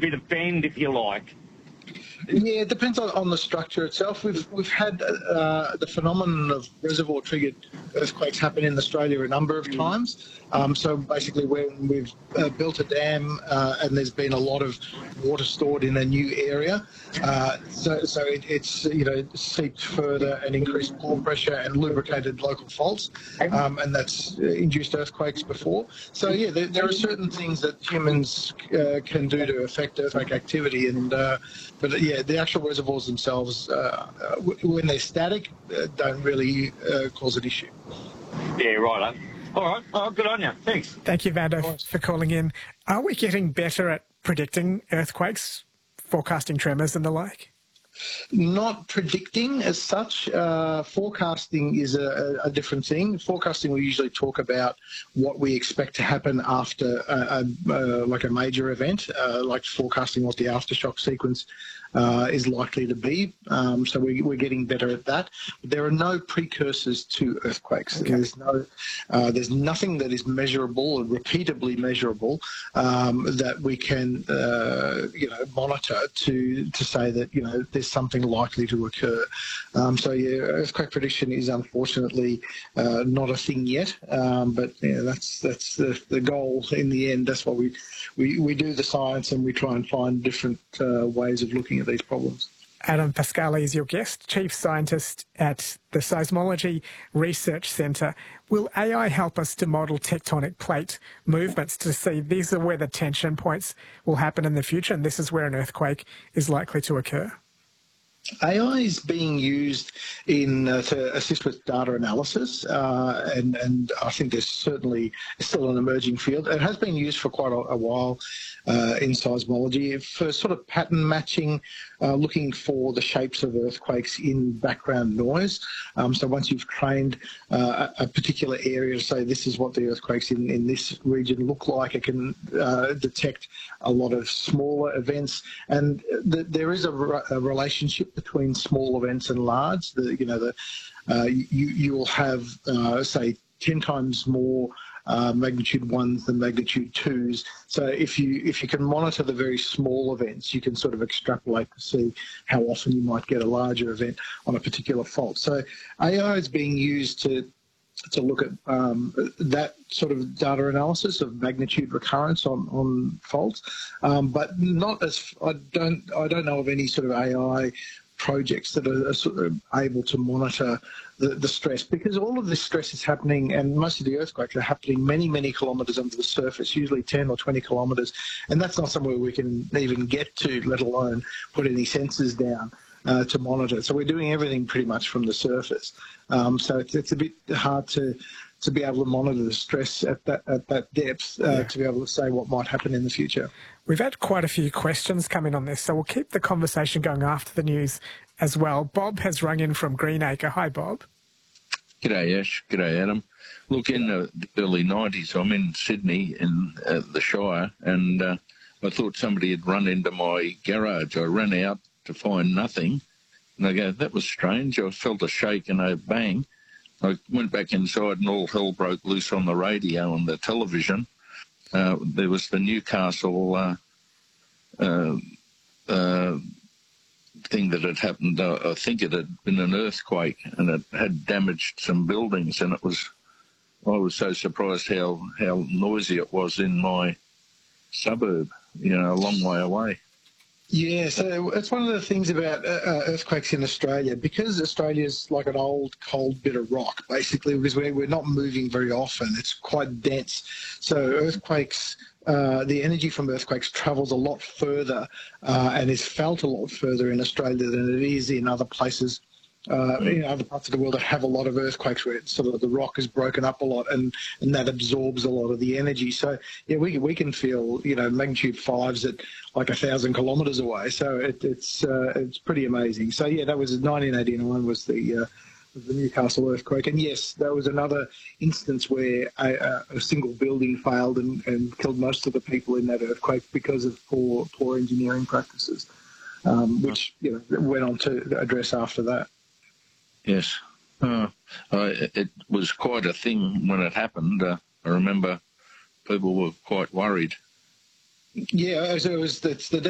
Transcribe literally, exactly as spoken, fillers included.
bit of bend, if you like. Yeah, it depends on, on the structure itself. We've we've had uh, the phenomenon of reservoir-triggered earthquakes happen in Australia a number of times. Um, so basically, when we've uh, built a dam uh, and there's been a lot of water stored in a new area, uh, so so it, it's you know seeped further and increased pore pressure and lubricated local faults, um, and that's induced earthquakes before. So yeah, there, there are certain things that humans uh, can do to affect earthquake activity, and uh, but yeah. The actual reservoirs themselves, uh, uh, when they're static, uh, don't really uh, cause an issue. Yeah, right. All right. Oh, good on you. Thanks. Thank you, Vando, for calling in. Are we getting better at predicting earthquakes, forecasting tremors and the like? Not predicting as such. Uh, forecasting is a, a different thing. Forecasting, we usually talk about what we expect to happen after a, a, uh, like a major event, uh, like forecasting what the aftershock sequence uh, is likely to be. Um, so we, we're getting better at that. There are no precursors to earthquakes. Okay. There's no, uh, there's nothing that is measurable or repeatably measurable um, that we can, uh, you know, monitor to to say that you know there's something likely to occur. Um, so yeah, earthquake prediction is unfortunately uh, not a thing yet, um, but yeah, that's that's the, the goal in the end. That's why we, we, we do the science and we try and find different uh, ways of looking at these problems. Adam Pascali is your guest, Chief Scientist at the Seismology Research Centre. Will A I help us to model tectonic plate movements to see these are where the tension points will happen in the future and this is where an earthquake is likely to occur? A I is being used in uh, to assist with data analysis, uh, and and I think there's certainly still an emerging field. It has been used for quite a, a while uh, in seismology for sort of pattern matching, uh, looking for the shapes of earthquakes in background noise. Um, so once you've trained uh, a, a particular area to say this is what the earthquakes in, in this region look like, it can uh, detect a lot of smaller events, and th there is a, re a relationship between small events and large. The, you know, the, uh, you, you will have, uh, say, ten times more uh, magnitude ones than magnitude twos. So if you if you can monitor the very small events, you can sort of extrapolate to see how often you might get a larger event on a particular fault. So A I is being used to to look at um, that sort of data analysis of magnitude recurrence on, on faults, um, but not as I don't I don't know of any sort of A I projects that are, are sort of able to monitor the, the stress, because all of this stress is happening, and most of the earthquakes are happening many, many kilometres under the surface, usually ten or twenty kilometres, and that's not somewhere we can even get to, let alone put any sensors down uh, to monitor. So we're doing everything pretty much from the surface. Um, so it's, it's a bit hard to to be able to monitor the stress at that at that depth uh, yeah. to be able to say what might happen in the future. We've had quite a few questions come in on this, so we'll keep the conversation going after the news as well. Bob has rung in from Greenacre. Hi, Bob. G'day, Ash. G'day, Adam. Look, in the early nineties, I'm in Sydney in uh, the Shire, and uh, I thought somebody had run into my garage. I ran out to find nothing, and I go, that was strange. I felt a shake and a bang. I went back inside and all hell broke loose on the radio and the television. Uh, there was the Newcastle uh, uh, uh, thing that had happened. Uh, I think it had been an earthquake and it had damaged some buildings, and it was, I was so surprised how, how noisy it was in my suburb, you know, a long way away. Yeah, so it's one of the things about uh, earthquakes in Australia, because Australia's like an old, cold bit of rock, basically, because we're, we're not moving very often. It's quite dense. So earthquakes, uh, the energy from earthquakes travels a lot further uh, and is felt a lot further in Australia than it is in other places. Uh, in other parts of the world that have a lot of earthquakes where it's sort of the rock is broken up a lot and, and that absorbs a lot of the energy. So, yeah, we, we can feel, you know, magnitude fives at like a thousand kilometres away. So it, it's uh, it's pretty amazing. So, yeah, that was nineteen eighty-nine was the, uh, was the Newcastle earthquake. And, yes, that was another instance where a, a single building failed and, and killed most of the people in that earthquake because of poor, poor engineering practices, um, which, you know, went on to address after that. Yes, uh, I, it was quite a thing when it happened. Uh, I remember people were quite worried. Yeah, so it was, it's the